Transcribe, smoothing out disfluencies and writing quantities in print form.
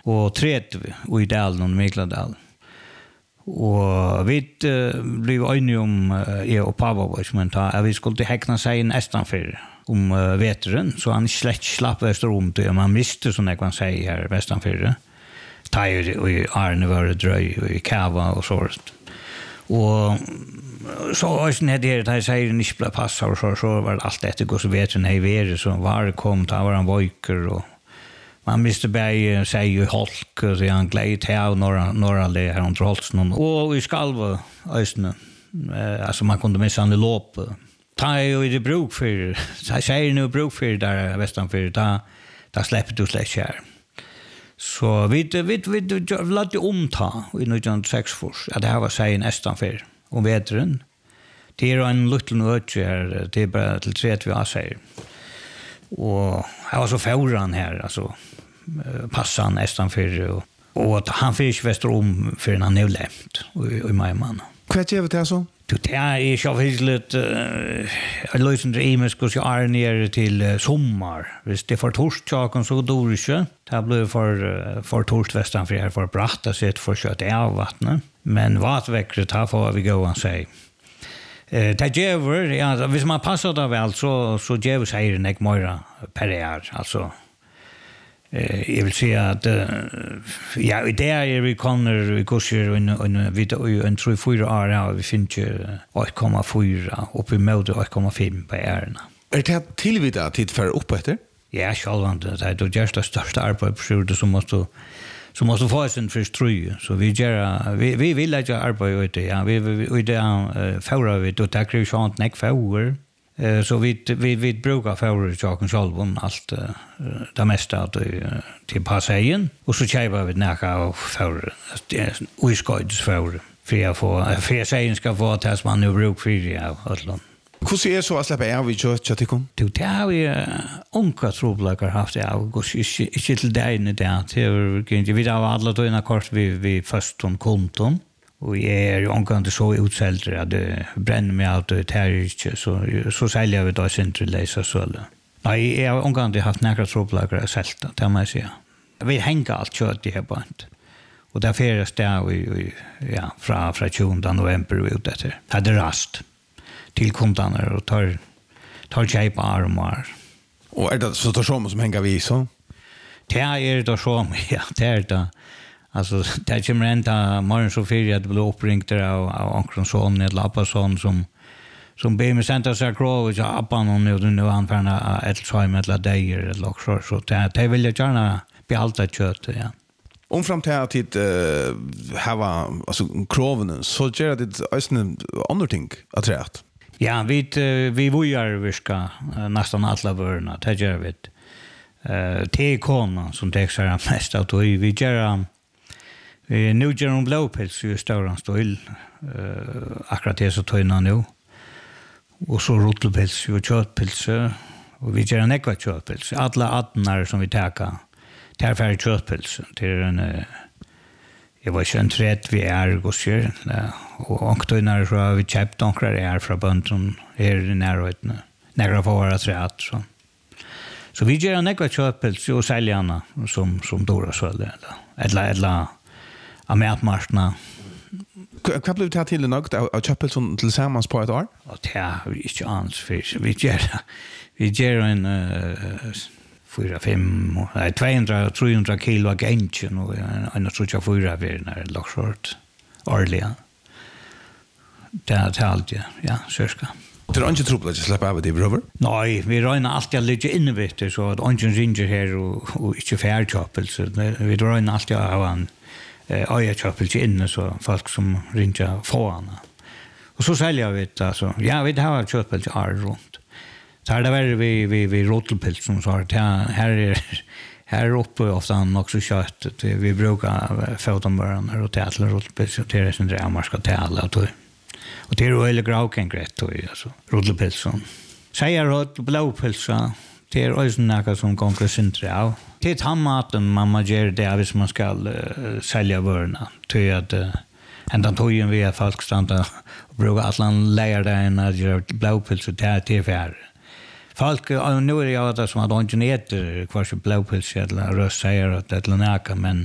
och 30 och i dalen och Mikladal. Och vi blev eniga om jag och Pava som att vi skulle häckna sig i nästan för om veteren så han slapp västerom till man miste som jag kan säga här västan för tajer och Arne var dröj och i kava och sånt. Och så när det säger ni skulle passa och så var allt detta går så vet ni hur så var kom ta var en vojker och man miste bäj säger ju holk så han gled här några det här om trolsen och i skalva ösnen alltså man kunde missa en lopp ta ju det bruk för säger nu bruk för där västan för där släppte du släck här. Så vi lade omta i 1906 fors att det här var sig nästan för om veteren. Det är en liten öde här, det är bara till 30 vi säger. Och jag var så fåran här, alltså passan nästan för och han fick västerom för han nu lämt i majman. Vad gör det så? Det är så väldigt lösen dreamer ska ju är ner till sommar. Visst det för torsdagen så då inte. Det blev för torsdagen för bratta sätt för kött av vattnet. Men vatväckret här får vi gå och säga. Det ger ja hvis man passar det väl så ger sig en ekmora per år alltså jag vill säga att ja det är vi kommer kurser och vi en 3-4 år vi finns ju 8,4 upp i mode 8,5 på ärna. Är det tillvida tid för upp efter? Ja, självant det är då just det största arbete som måste få sin först tröja så vi vill lägga arbete ut ja vi det förra vi då tackar ju sånt näck för så vi brukar förra saken själva allt det mesta till passagen och så köper vi näka och för och skods för jag säger ska få att man nu bruk för ja alltså. Hur ser så att släppa av i chatikon? Det har vi onka troblagar haft av går inte till dig i det till vi har alla då en kort vi först om konton och är ju onka så utsällt att det bränner mig ut det här så säljer vi då centralisa så. Nej, jag har onka haft några troblagar sälta det måste jag säga. Vi hänger allt kött i här bant. Och där färdas det ja från 20 november ut efter. Hade rast till kundarna och tar shape armar. Och är det så tar som hänger vi så? Det är det som ja, det är det. Alltså det kommer ända morgon så för att bli uppringt av onkeln son eller appason som ber mig sända sig krov och appan och nu anfärna ett time eller dagar eller också så det vill jag gärna behalta kött ja. Om fram till att hava alltså kroven så gör det ösnen andra ting att rätt. Ja, vi vojar viska nästan alla vörna, det gör vi. T-kona som textar mest av vi gör nu gör de blåpils i stora stil akkurat det så tojna nu. Och så rotelpils och köttpils och vi gör en ekva köttpils. Alla attnar som vi täcker tar färdig köttpils till en jag var ju en trätt vi är gossier och då när så har vi köpt några är från bönten här i närheten några får vara trätt så vi gör en ekva köttpils och säljarna som Dora sålde eller amätmarsna. Vad blev det till något att köttpilsen tillsammans på ett år? Och det är inte ans för vi gör en 200-300 kilo av gänchen och en 34 vid när det lågsort årliga. Det är allt, ja, sörska. Det är inte trubbel att släppa av det, bröver? Nej, vi röjnar alltid att ligga innevitter så att ingen ringer här och inte färgköpel. Så vi röjnar alltid att ha en öjaköpel inne så folk som ringer få henne. Och så säljer vi det, alltså. Ja, vi har köpel till all runt. Så här det vi rotelpilsen så här uppe ofta också kött vi brukar fotomörarna och tätla rotelpils och det är sin drömmar ska tätla och det är väldigt gravkengrätt alltså rotelpilsen säger blåpilsa det är också något som konkurrensintre av det är tammaten man gör det hvis man ska sälja vörna till att ända tojen vi är folk stanna och brukar att lära dig när gör blåpils och till färre folk nu är det ju att som att de inte äter kvar så blåpils eller röst säger att det är näka men